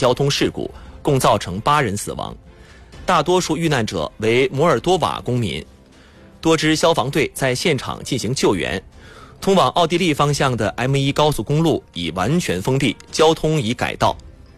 交通事故，共造成8人死亡，大多数遇难者为摩尔多瓦公民。多支消防队在现场进行救援。通往奥地利方向的 M1 高速公路已完全封闭，交通已改道。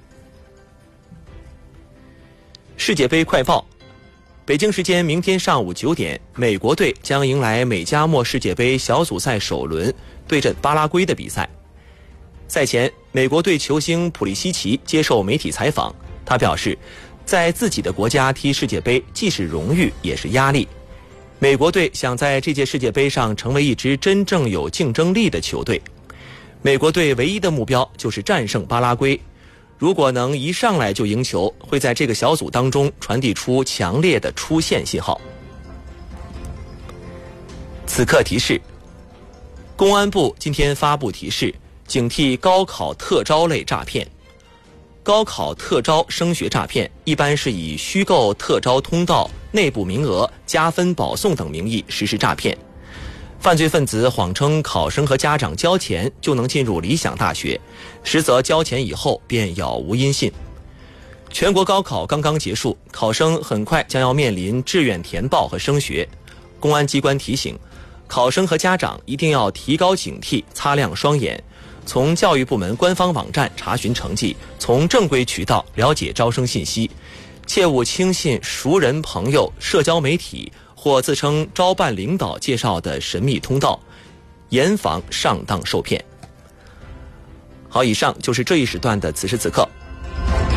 世界杯快报：北京时间明天上午9点，美国队将迎来美加墨世界杯小组赛首轮对阵巴拉圭的比赛。赛前，美国队球星普利西奇接受媒体采访，他表示，在自己的国家踢世界杯既是荣誉也是压力。美国队想在这届世界杯上成为一支真正有竞争力的球队。美国队唯一的目标就是战胜巴拉圭，如果能一上来就赢球，会在这个小组当中传递出强烈的出线信号。此刻提示：公安部今天发布提示，警惕高考特招类诈骗。高考特招升学诈骗一般是以虚构特招通道、内部名额、加分保送等名义实施诈骗。犯罪分子谎称考生和家长交钱就能进入理想大学，实则交钱以后便杳无音信。全国高考刚刚结束，考生很快将要面临志愿填报和升学。公安机关提醒，考生和家长一定要提高警惕，擦亮双眼，从教育部门官方网站查询成绩，从正规渠道了解招生信息，切勿轻信熟人朋友、社交媒体或自称招办领导介绍的神秘通道，严防上当受骗。好，以上就是这一时段的此时此刻。